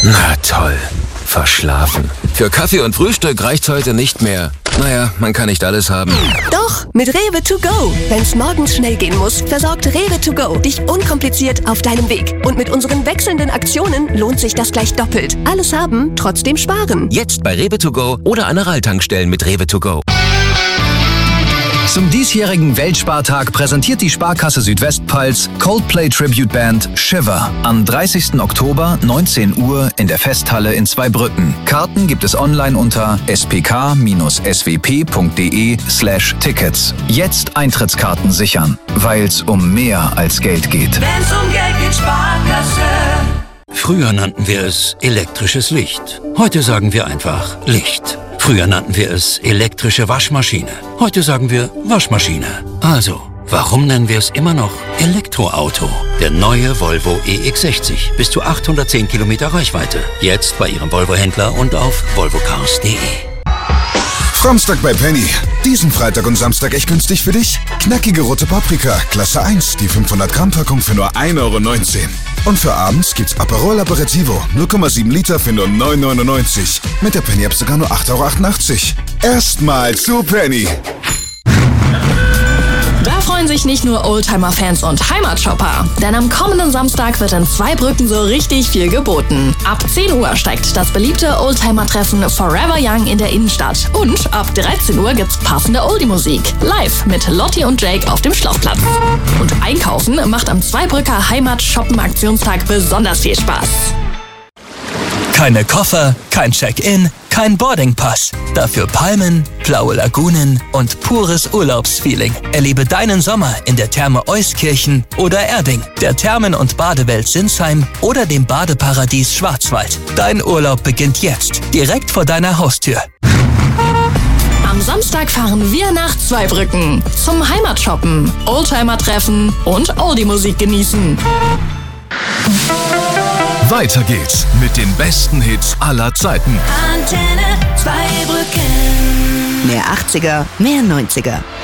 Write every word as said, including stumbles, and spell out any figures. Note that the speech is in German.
Na toll. Verschlafen. Für Kaffee und Frühstück reicht's heute nicht mehr. Naja, man kann nicht alles haben. Doch, mit Rewe to go. Wenn's morgens schnell gehen muss, versorgt Rewe to go dich unkompliziert auf deinem Weg. Und mit unseren wechselnden Aktionen lohnt sich das gleich doppelt. Alles haben, trotzdem sparen. Jetzt bei Rewe to go oder an Aral-Tankstellen mit Rewe to go. Zum diesjährigen Weltspartag präsentiert die Sparkasse Südwestpfalz Coldplay Tribute Band Shiver am dreißigsten Oktober neunzehn Uhr in der Festhalle in Zweibrücken. Karten gibt es online unter spk-swp.de slash Tickets. Jetzt Eintrittskarten sichern, weil's um mehr als Geld geht. Wenn's um Geld geht, Sparkasse. Früher nannten wir es elektrisches Licht. Heute sagen wir einfach Licht. Früher nannten wir es elektrische Waschmaschine. Heute sagen wir Waschmaschine. Also, warum nennen wir es immer noch Elektroauto? Der neue Volvo E X sechzig. Bis zu achthundertzehn Kilometer Reichweite. Jetzt bei Ihrem Volvo-Händler und auf volvo cars punkt de. Samstag bei Penny. Diesen Freitag und Samstag echt günstig für dich. Knackige rote Paprika, Klasse eins, die fünfhundert Gramm Packung für nur ein Euro neunzehn. Und für abends gibt's Aperol Aperitivo, null Komma sieben Liter für nur neun Euro neunundneunzig. Mit der Penny-App sogar nur acht Euro achtundachtzig. Erstmal zu Penny. Da freuen sich nicht nur Oldtimer-Fans und Heimatshopper. Denn am kommenden Samstag wird in Zweibrücken so richtig viel geboten. Ab zehn Uhr steigt das beliebte Oldtimer-Treffen Forever Young in der Innenstadt. Und ab dreizehn Uhr gibt's passende Oldie-Musik. Live mit Lotti und Jake auf dem Schlauchplatz. Und Einkaufen macht am Zweibrücker Heimat-Shoppen-Aktionstag besonders viel Spaß. Keine Koffer, kein Check-in, kein Boardingpass. Dafür Palmen, blaue Lagunen und pures Urlaubsfeeling. Erlebe deinen Sommer in der Therme Euskirchen oder Erding, der Thermen- und Badewelt Sinsheim oder dem Badeparadies Schwarzwald. Dein Urlaub beginnt jetzt, direkt vor deiner Haustür. Am Samstag fahren wir nach Zweibrücken zum Heimatshoppen, Oldtimer-Treffen und Oldie-Musik genießen. Weiter geht's mit den besten Hits aller Zeiten. Antenne Zweibrücken. Mehr achtziger, mehr neunziger.